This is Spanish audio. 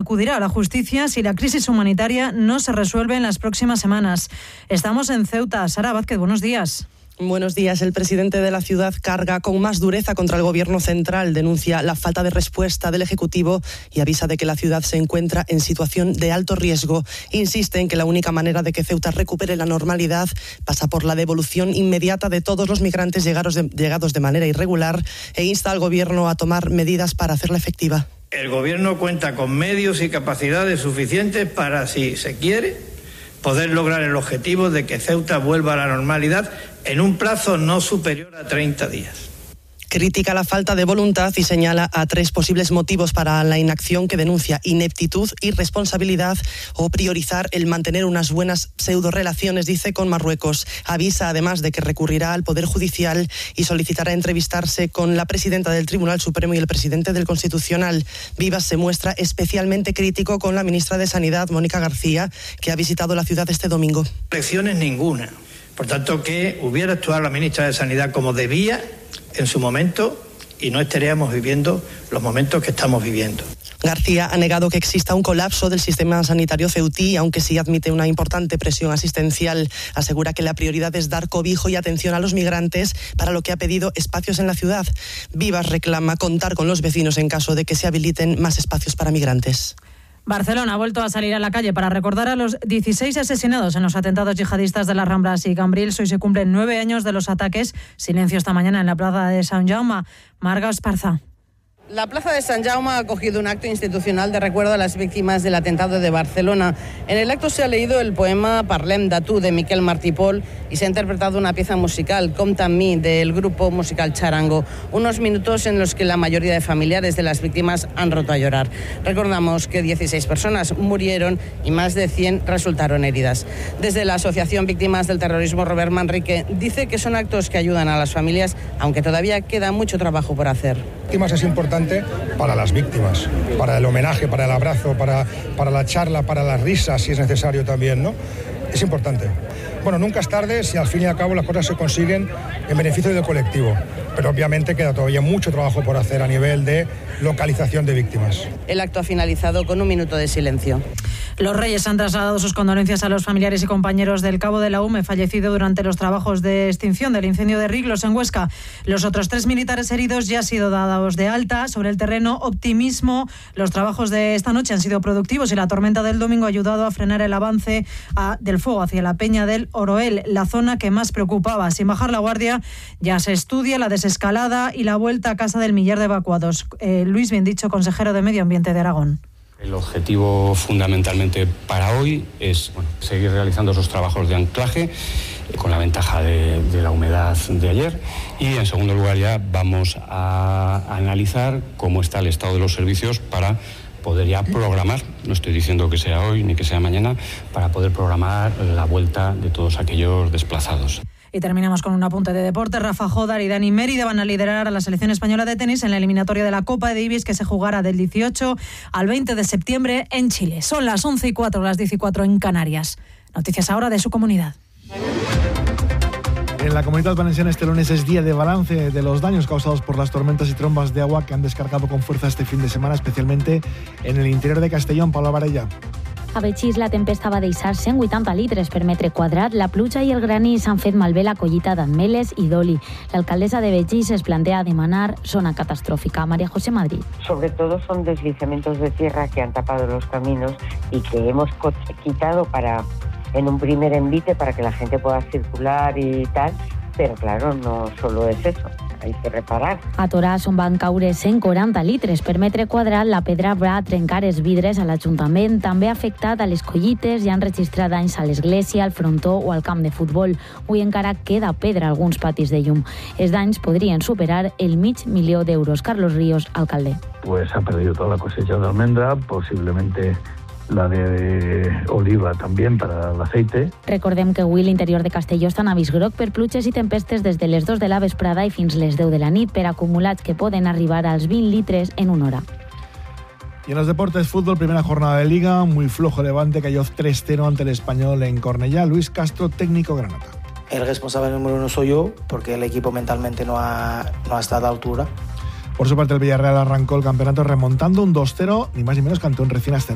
acudirá a la justicia si la crisis humanitaria no se resuelve en las próximas semanas. Estamos en Ceuta. Sara Vázquez, buenos días. Buenos días. El presidente de la ciudad carga con más dureza contra el gobierno central, denuncia la falta de respuesta del Ejecutivo y avisa de que la ciudad se encuentra en situación de alto riesgo. Insiste en que la única manera de que Ceuta recupere la normalidad pasa por la devolución inmediata de todos los migrantes llegados de manera irregular e insta al gobierno a tomar medidas para hacerla efectiva. El gobierno cuenta con medios y capacidades suficientes para, si se quiere, poder lograr el objetivo de que Ceuta vuelva a la normalidad en un plazo no superior a 30 días. Critica la falta de voluntad y señala a 3 posibles motivos para la inacción que denuncia: ineptitud, irresponsabilidad o priorizar el mantener unas buenas pseudorelaciones, dice, con Marruecos. Avisa además de que recurrirá al Poder Judicial y solicitará entrevistarse con la presidenta del Tribunal Supremo y el presidente del Constitucional. Vivas se muestra especialmente crítico con la ministra de Sanidad, Mónica García, que ha visitado la ciudad este domingo. Lecciones ninguna. Por tanto, que hubiera actuado la ministra de Sanidad como debía en su momento y no estaríamos viviendo los momentos que estamos viviendo. García ha negado que exista un colapso del sistema sanitario ceutí, aunque sí admite una importante presión asistencial. Asegura que la prioridad es dar cobijo y atención a los migrantes, para lo que ha pedido espacios en la ciudad. Vivas reclama contar con los vecinos en caso de que se habiliten más espacios para migrantes. Barcelona ha vuelto a salir a la calle para recordar a los 16 asesinados en los atentados yihadistas de las Ramblas y Cambrils. Hoy se cumplen 9 años de los ataques. Silencio esta mañana en la plaza de Sant Jaume. Marga Esparza. La plaza de Sant Jaume ha acogido un acto institucional de recuerdo a las víctimas del atentado de Barcelona. En el acto se ha leído el poema Parlem de tu, de Miquel Martí i Pol, y se ha interpretado una pieza musical, Compta amb mi, del grupo musical Charango. Unos minutos en los que la mayoría de familiares de las víctimas han roto a llorar. Recordamos que 16 personas murieron y más de 100 resultaron heridas. Desde la Asociación Víctimas del Terrorismo, Robert Manrique dice que son actos que ayudan a las familias, aunque todavía queda mucho trabajo por hacer. Víctimas es importante para las víctimas, para el homenaje, para el abrazo, para la charla, para las risas, si es necesario también, ¿no? Es importante. Bueno, nunca es tarde si al fin y al cabo las cosas se consiguen en beneficio del colectivo, pero obviamente queda todavía mucho trabajo por hacer a nivel de localización de víctimas. El acto ha finalizado con un minuto de silencio. Los Reyes han trasladado sus condolencias a los familiares y compañeros del cabo de la UME fallecido durante los trabajos de extinción del incendio de Riglos en Huesca. Los otros 3 militares heridos ya han sido dados de alta. Sobre el terreno, optimismo. Los trabajos de esta noche han sido productivos y la tormenta del domingo ha ayudado a frenar el avance del fuego hacia la peña del Oroel, la zona que más preocupaba. Sin bajar la guardia, ya se estudia la desescalada y la vuelta a casa del millar de evacuados. Luis Biendicho, consejero de Medio Ambiente de Aragón. El objetivo fundamentalmente para hoy es seguir realizando esos trabajos de anclaje con la ventaja de la humedad de ayer, y en segundo lugar ya vamos a analizar cómo está el estado de los servicios para poder ya programar, no estoy diciendo que sea hoy ni que sea mañana, para poder programar la vuelta de todos aquellos desplazados. Y terminamos con un apunte de deporte. Rafa Jodar y Dani Mérida van a liderar a la selección española de tenis en la eliminatoria de la Copa Davis, que se jugará del 18 al 20 de septiembre en Chile. Son las 11:04, las 10:04 en Canarias. Noticias ahora de su comunidad. En la Comunitat Valenciana este lunes es día de balance de los daños causados por las tormentas y trombas de agua que han descargado con fuerza este fin de semana, especialmente en el interior de Castellón. Paula Varella. A Betxís la tempesta va deixar 180 litres per metre quadrat. La pluja i el graniç han fet malbé la collita d'Ameles i d'Oli. L'alcaldessa de Betxís es plantea demanar zona catastrófica. María José Madrid. Sobre todo son deslizamientos de tierra que han tapado los caminos y que hemos quitado en un primer envite para que la gente pueda circular y tal, pero claro, no solo es eso. Hay que reparar. A Toràs, on van caure 140 litres per metre quadrat, la pedra va trencar els vidres a l'Ajuntament. També ha afectat a les collites i han registrat danys a l'església, al frontó o al camp de futbol. Avui encara queda pedra a alguns patis de llum. Els danys podrien superar el $500.000 d'euros. Carlos Ríos, alcalde. Pues ha perdido toda la cosecha de almendra, posiblemente la de oliva también para el aceite. Recordem que avui l'interior de Castelló està en avís groc per pluges i tempestes des de les 2 de la vesprada i fins les 10 de la nit, per acumulats que poden arribar als 20 litres en una hora. Y en los deportes, fútbol, primera jornada de Liga, muy flojo Levante, cayó 3-0 ante el Español en Cornellá. Luis Castro, técnico Granata. El responsable número 1 soy yo, porque el equipo mentalmente no ha estado a la altura. Por su parte, el Villarreal arrancó el campeonato remontando un 2-0, ni más ni menos que ante un recién ascendido.